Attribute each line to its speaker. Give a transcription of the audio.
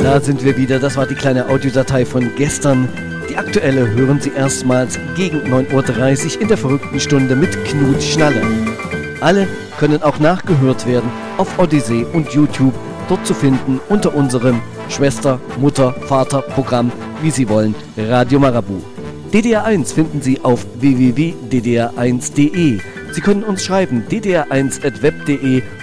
Speaker 1: Da sind wir wieder. Das war die kleine Audiodatei von gestern. Die aktuelle hören Sie erstmals gegen 9:30 Uhr in der verrückten Stunde mit Knut Schnalle. Alle können auch nachgehört werden auf Odyssey und YouTube, dort zu finden unter unserem Schwester-, Mutter-, Vater-Programm, wie Sie wollen, Radio Marabu. DDR1 finden Sie auf www.ddr1.de. Sie können uns schreiben ddr1@web.de